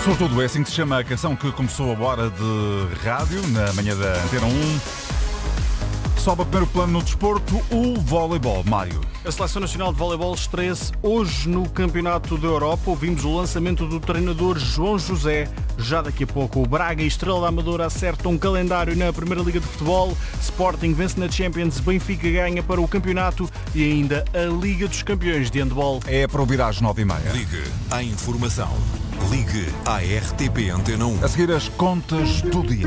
Sobretudo é assim que se chama a canção que começou a hora de rádio, na manhã da Antena 1. Sobe a primeiro plano no desporto, o voleibol. Mário. A Seleção Nacional de Voleibol estreia-se hoje no Campeonato da Europa. Ouvimos o lançamento do treinador João José. Já daqui a pouco o Braga e Estrela da Amadora acertam um calendário na Primeira Liga de Futebol. Sporting vence na Champions, Benfica ganha para o campeonato e ainda a Liga dos Campeões de Handball. É para ouvir às 9h30. Ligue à informação. Ligue à RTP Antena 1. A seguir as contas do dia.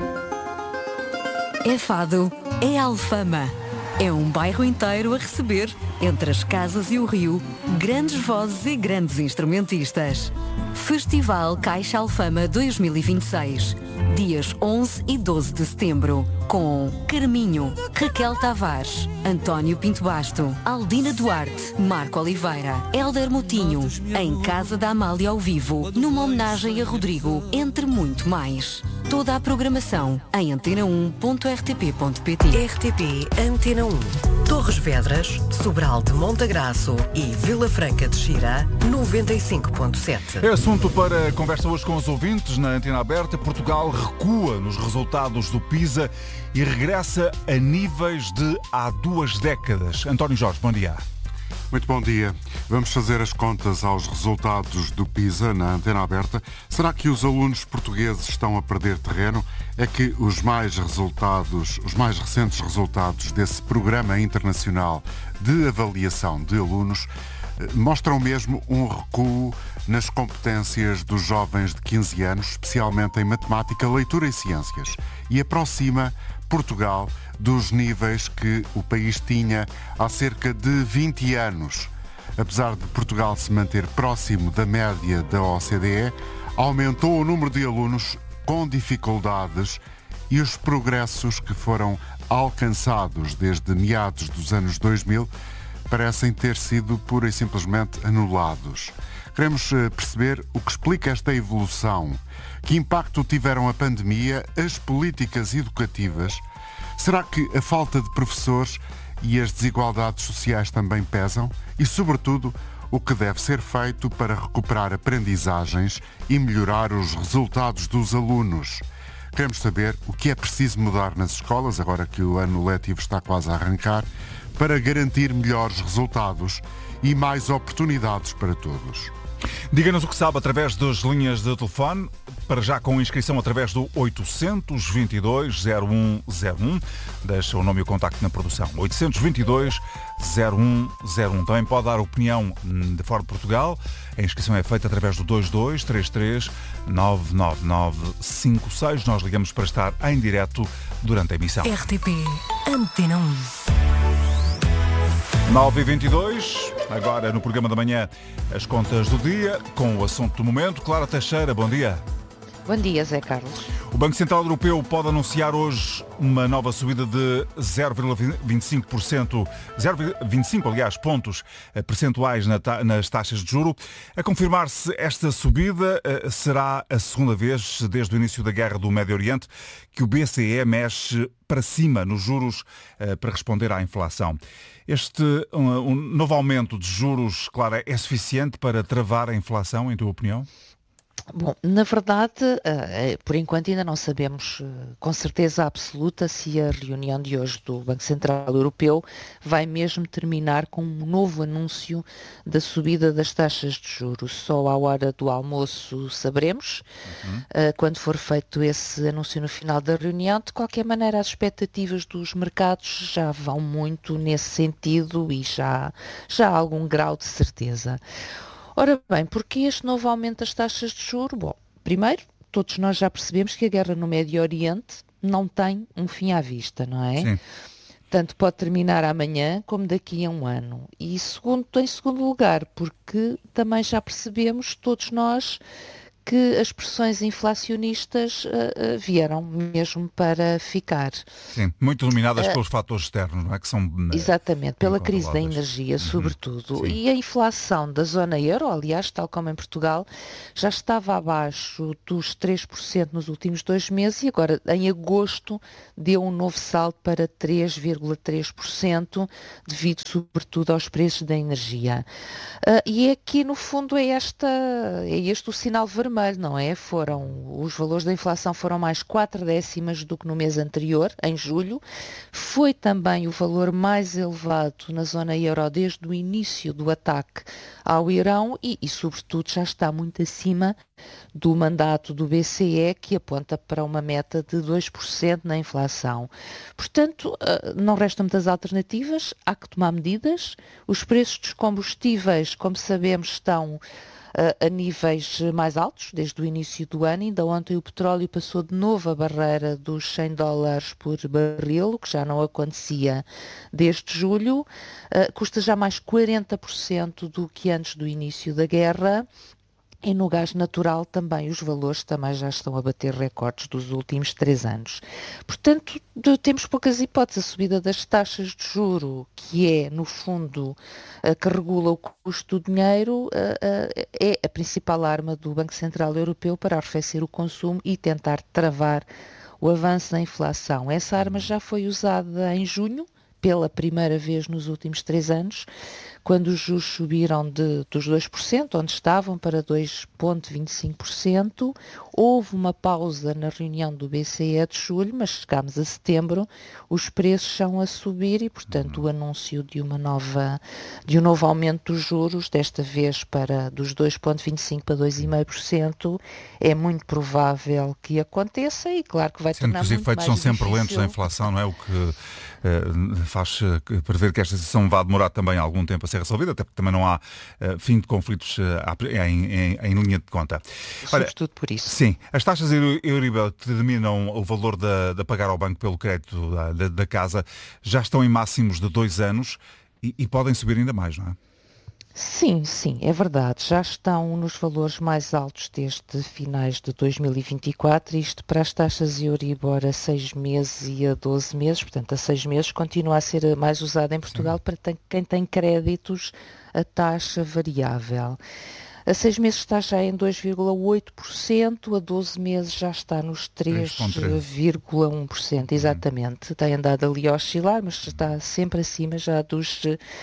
É Fado, é Alfama. É um bairro inteiro a receber, entre as casas e o rio, grandes vozes e grandes instrumentistas. Festival Caixa Alfama 2026. Dias 11 e 12 de setembro. Com Carminho, Raquel Tavares, António Pinto Basto, Aldina Duarte, Marco Oliveira, Hélder Moutinho, em Casa da Amália ao vivo, numa homenagem a Rodrigo, entre muito mais. Toda a programação em antena1.rtp.pt. RTP Antena 1. Torres Vedras, Sobral de Montagraço e Vila Franca de Xira, 95.7. É assunto para conversa hoje com os ouvintes na Antena Aberta. Portugal recua nos resultados do PISA e regressa a níveis de há 2 décadas. António Jorge, bom dia. Muito bom dia. Vamos fazer as contas aos resultados do PISA na Antena Aberta. Será que os alunos portugueses estão a perder terreno? É que os mais recentes resultados desse programa internacional de avaliação de alunos mostram mesmo um recuo nas competências dos jovens de 15 anos, especialmente em matemática, leitura e ciências, e aproxima Portugal dos níveis que o país tinha há cerca de 20 anos. Apesar de Portugal se manter próximo da média da OCDE, aumentou o número de alunos com dificuldades e os progressos que foram alcançados desde meados dos anos 2000 parecem ter sido pura e simplesmente anulados. Queremos perceber o que explica esta evolução. Que impacto tiveram a pandemia, as políticas educativas? Será que a falta de professores e as desigualdades sociais também pesam? E, sobretudo, o que deve ser feito para recuperar aprendizagens e melhorar os resultados dos alunos? Queremos saber o que é preciso mudar nas escolas, agora que o ano letivo está quase a arrancar, para garantir melhores resultados e mais oportunidades para todos. Diga-nos o que sabe através das linhas de telefone, para já com inscrição através do 822-0101. Deixa o nome e o contacto na produção. 822-0101. Também pode dar opinião de fora de Portugal. A inscrição é feita através do 2233-99956. Nós ligamos para estar em direto durante a emissão. RTP Antena 1. 9h22, agora no programa da manhã, as contas do dia, com o assunto do momento. Clara Teixeira, bom dia. Bom dia, Zé Carlos. O Banco Central Europeu pode anunciar hoje uma nova subida de 0,25%, 0,25, aliás, pontos percentuais nas taxas de juro. A confirmar-se esta subida, será a segunda vez desde o início da guerra do Médio Oriente que o BCE mexe para cima nos juros para responder à inflação. Este um novo aumento de juros, Clara, é suficiente para travar a inflação, em tua opinião? Bom, na verdade, por enquanto ainda não sabemos com certeza absoluta se a reunião de hoje do Banco Central Europeu vai mesmo terminar com um novo anúncio da subida das taxas de juros. Só à hora do almoço saberemos, quando for feito esse anúncio no final da reunião. De qualquer maneira, as expectativas dos mercados já vão muito nesse sentido e já há algum grau de certeza. Ora bem, porquê este novo aumento das taxas de juros? Bom, primeiro, todos nós já percebemos que a guerra no Médio Oriente não tem um fim à vista, não é? Sim. Tanto pode terminar amanhã como daqui a um ano. E em segundo lugar, porque também já percebemos, todos nós, que as pressões inflacionistas vieram mesmo para ficar. Sim, muito dominadas pelos fatores externos, não é? Que são exatamente, pela crise da energia, sobretudo. Sim. E a inflação da zona euro, aliás, tal como em Portugal, já estava abaixo dos 3% nos últimos 2 meses e agora, em agosto, deu um novo salto para 3,3%, devido sobretudo aos preços da energia. E aqui, no fundo, é este o sinal vermelho vermelho, não é? Os valores da inflação foram mais 4 décimas do que no mês anterior, em julho. Foi também o valor mais elevado na zona euro desde o início do ataque ao Irão e sobretudo, já está muito acima do mandato do BCE, que aponta para uma meta de 2% na inflação. Portanto, não restam muitas alternativas, há que tomar medidas. Os preços dos combustíveis, como sabemos, estão a níveis mais altos desde o início do ano. Ainda ontem o petróleo passou de novo a barreira dos $100 por barril, o que já não acontecia desde julho. Custa já mais 40% do que antes do início da guerra. E no gás natural também os valores também já estão a bater recordes dos últimos 3 anos. Portanto, temos poucas hipóteses. A subida das taxas de juro, que é, no fundo, que regula o custo do dinheiro, é a principal arma do Banco Central Europeu para arrefecer o consumo e tentar travar o avanço da inflação. Essa arma já foi usada em junho, pela primeira vez nos últimos 3 anos, quando os juros subiram dos 2%, onde estavam, para 2,25%. Houve uma pausa na reunião do BCE de julho, mas chegámos a setembro, os preços estão a subir e, portanto, o anúncio de um novo aumento dos juros, desta vez dos 2,25% para 2,5%, é muito provável que aconteça e, claro, que vai tornar muito mais difícil. Sendo que os efeitos são sempre lentos da inflação, não é? O que faz prever que esta situação vá demorar também algum tempo a ser resolvida, até porque também não há fim de conflitos em linha de conta. Sobretudo por isso. Sim, as taxas Euribor que determinam o valor de pagar ao banco pelo crédito da casa já estão em máximos de 2 anos e podem subir ainda mais, não é? Sim, é verdade. Já estão nos valores mais altos desde finais de 2024, isto para as taxas Euribor a 6 meses e a 12 meses, portanto a 6 meses continua a ser mais usada em Portugal. Sim. Para quem tem créditos a taxa variável. A 6 meses está já em 2,8%, a 12 meses já está nos 3,1%, exatamente. Tem andado ali a oscilar, mas está sempre acima já dos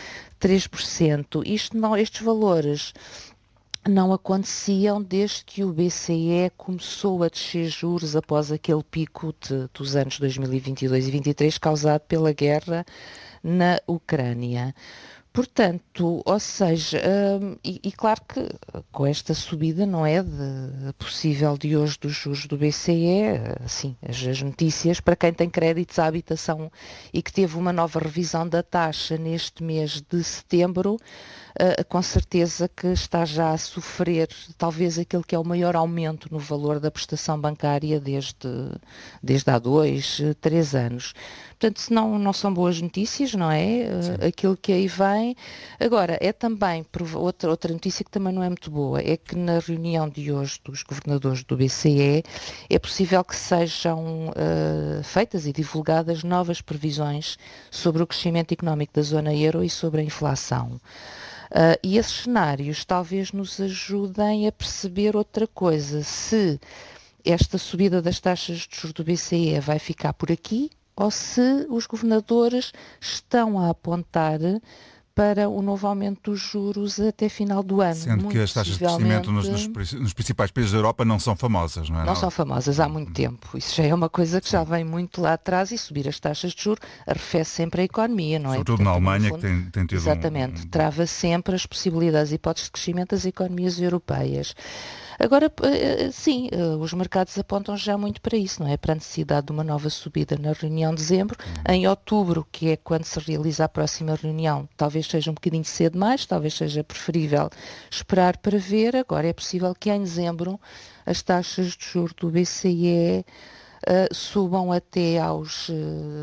3%. Estes valores não aconteciam desde que o BCE começou a descer juros após aquele pico dos anos 2022 e 2023 causado pela guerra na Ucrânia. Portanto, ou seja, e claro que com esta subida não é possível de hoje dos juros do BCE, assim, as notícias para quem tem créditos à habitação e que teve uma nova revisão da taxa neste mês de setembro, com certeza que está já a sofrer talvez aquele que é o maior aumento no valor da prestação bancária desde há 2, 3 anos. Portanto, não são boas notícias, não é? Aquilo que aí vem. Agora, é também, outra notícia que também não é muito boa, é que na reunião de hoje dos governadores do BCE é possível que sejam feitas e divulgadas novas previsões sobre o crescimento económico da zona euro e sobre a inflação. E esses cenários talvez nos ajudem a perceber outra coisa, se esta subida das taxas de juros do BCE vai ficar por aqui, ou se os governadores estão a apontar para o novo aumento dos juros até final do ano. Sendo que as taxas de crescimento nos principais países da Europa não são famosas, não é? Não são famosas há muito tempo. Isso já é uma coisa que já vem muito lá atrás, e subir as taxas de juros arrefece sempre a economia, não é? Sobretudo na Alemanha, que tem tido exatamente, trava sempre as possibilidades e hipóteses de crescimento das economias europeias. Agora, sim, os mercados apontam já muito para isso, não é? Para a necessidade de uma nova subida na reunião de dezembro. Em outubro, que é quando se realiza a próxima reunião, talvez seja um bocadinho cedo demais, talvez seja preferível esperar para ver. Agora é possível que em dezembro as taxas de juros do BCE subam até aos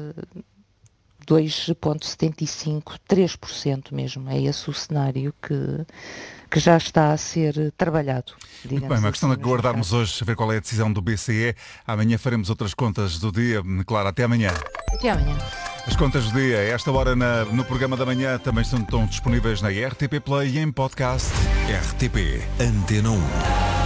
2,75%, 3% mesmo. É esse o cenário que já está a ser trabalhado. Muito bem, uma questão de aguardarmos hoje, ver qual é a decisão do BCE. Amanhã faremos outras contas do dia. Claro, até amanhã. Até amanhã. As contas do dia, a esta hora no programa da manhã, também estão disponíveis na RTP Play e em podcast. RTP Antena 1.